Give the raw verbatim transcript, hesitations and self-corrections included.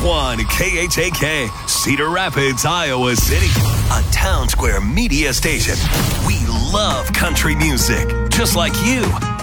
one K H A K, Cedar Rapids, Iowa City. A Town Square media station. We love country music, just like you.